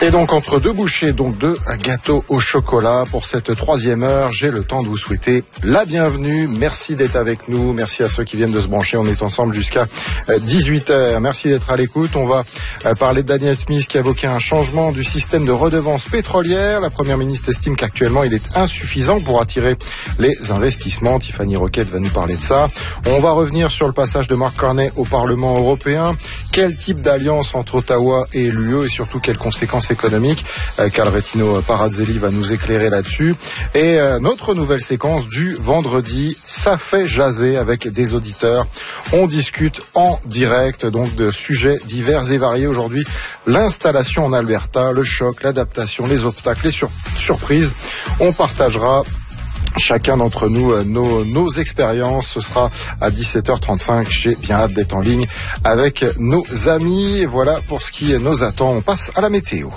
Et donc entre deux bouchées, donc deux gâteaux au chocolat pour cette 3e heure, j'ai le temps de vous souhaiter la bienvenue. Merci d'être avec nous. Merci à ceux qui viennent de se brancher. On est ensemble jusqu'à 18h. Merci d'être à l'écoute. On va parler de Daniel Smith qui a évoqué un changement du système de redevance pétrolière. La première ministre estime qu'actuellement il est insuffisant pour attirer les investissements. Tiffany Roquette va nous parler de ça. On va revenir sur le passage de Mark Carney au Parlement européen. Quel type d'alliance entre Ottawa et l'UE et surtout quelles conséquences économiques? Calvetino Parazzelli va nous éclairer là-dessus. Et notre nouvelle séquence du vendredi, ça fait jaser avec des auditeurs. On discute en direct donc de sujets divers et variés. Aujourd'hui, l'installation en Alberta, le choc, l'adaptation, les obstacles, les surprises. On partagera chacun d'entre nous nos expériences. Ce sera à 17h35. J'ai bien hâte d'être en ligne avec nos amis. Et voilà pour ce qui nous attend. On passe à la météo.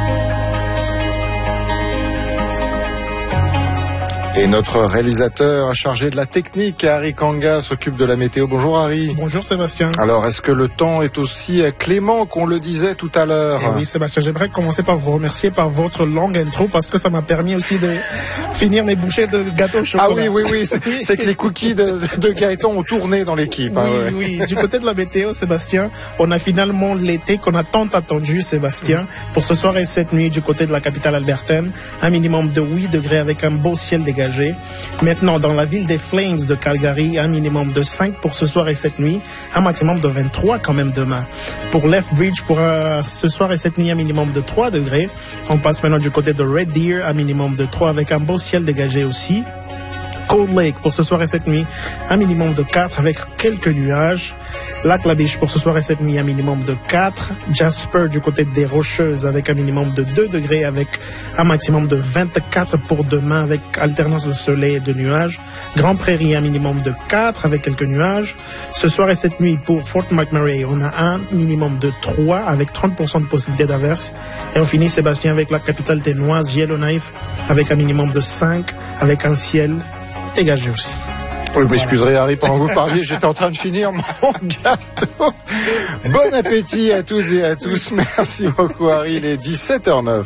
Et notre réalisateur chargé de la technique, Harry Kanga, s'occupe de la météo. Bonjour Harry. Bonjour Sébastien. Alors, est-ce que le temps est aussi clément qu'on le disait tout à l'heure? Oui Sébastien, j'aimerais commencer par vous remercier par votre longue intro parce que ça m'a permis aussi de finir mes bouchées de gâteau au chocolat. Ah oui, c'est que les cookies de Gaëtan ont tourné dans l'équipe. Oui. Du côté de la météo, Sébastien, on a finalement l'été qu'on a tant attendu, Sébastien. Pour ce soir et cette nuit, du côté de la capitale albertaine, un minimum de 8 degrés avec un beau ciel dégagé. Maintenant, dans la ville des Flames de Calgary, un minimum de 5 pour ce soir et cette nuit, un maximum de 23 quand même demain. Pour Lethbridge, pour ce soir et cette nuit, un minimum de 3 degrés. On passe maintenant du côté de Red Deer, un minimum de 3 avec un beau ciel dégagé aussi. Cold Lake pour ce soir et cette nuit, un minimum de 4 avec quelques nuages. Lac La Biche pour ce soir et cette nuit, un minimum de 4. Jasper du côté des Rocheuses avec un minimum de 2 degrés avec un maximum de 24 pour demain avec alternance de soleil et de nuages. Grand Prairie, un minimum de 4 avec quelques nuages. Ce soir et cette nuit pour Fort McMurray, on a un minimum de 3 avec 30% de possibilité d'averse. Et on finit, Sébastien, avec la capitale ténoise, Yellowknife, avec un minimum de 5 avec un ciel dégagé aussi. Oui, vous m'excuserez Harry, pendant que vous parliez, j'étais en train de finir mon gâteau. Bon appétit à tous et à tous. Merci beaucoup Harry, il est 17h09.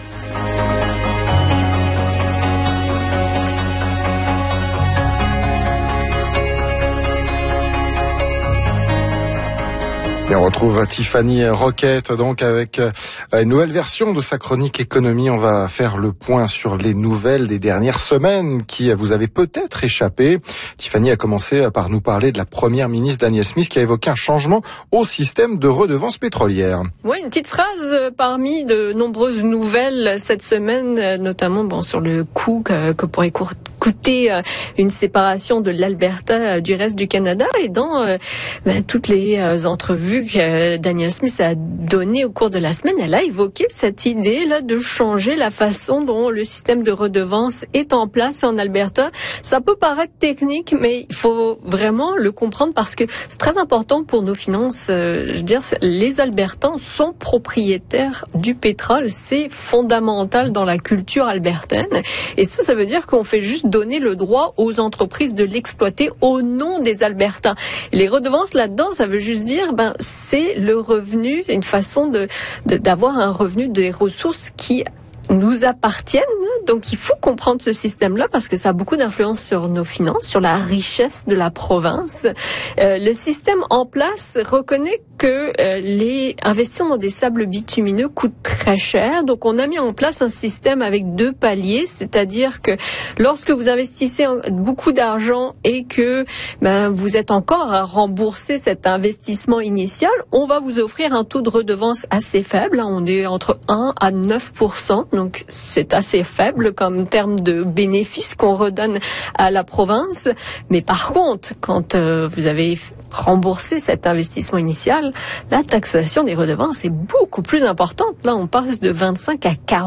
Et on retrouve Tiffany Roquette donc avec une nouvelle version de sa chronique économie. On va faire le point sur les nouvelles des dernières semaines qui vous avez peut-être échappé. Tiffany a commencé par nous parler de la première ministre Daniel Smith qui a évoqué un changement au système de redevance pétrolière. Oui, une petite phrase parmi de nombreuses nouvelles cette semaine, notamment sur le coût que pourrait coûter une séparation de l'Alberta du reste du Canada et dans toutes les entrevues que Daniel Smith a données au cours de la semaine, elle a évoqué cette idée-là de changer la façon dont le système de redevance est en place en Alberta. Ça peut paraître technique, mais il faut vraiment le comprendre parce que c'est très important pour nos finances. Je veux dire, les Albertains sont propriétaires du pétrole. C'est fondamental dans la culture albertaine. Et ça veut dire qu'on fait juste donner le droit aux entreprises de l'exploiter au nom des Albertains. Et les redevances là-dedans, ça veut juste dire, c'est le revenu, une façon d'avoir un revenu des ressources qui nous appartiennent. Donc, il faut comprendre ce système-là parce que ça a beaucoup d'influence sur nos finances, sur la richesse de la province. Le système en place reconnaît que les investir dans des sables bitumineux coûte très cher. Donc, on a mis en place un système avec 2 paliers, c'est-à-dire que lorsque vous investissez beaucoup d'argent et que vous êtes encore à rembourser cet investissement initial, on va vous offrir un taux de redevance assez faible. On est entre 1 à 9%. Donc, c'est assez faible comme terme de bénéfice qu'on redonne à la province. Mais par contre, quand vous avez remboursé cet investissement initial, la taxation des redevances est beaucoup plus importante. Là, on passe de 25 à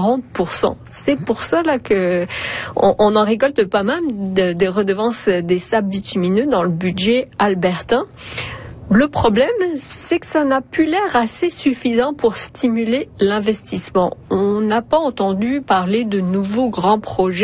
40%. C'est pour ça là que on en récolte pas mal des redevances des sables bitumineux dans le budget albertain. Le problème, c'est que ça n'a plus l'air assez suffisant pour stimuler l'investissement. On n'a pas entendu parler de nouveaux grands projets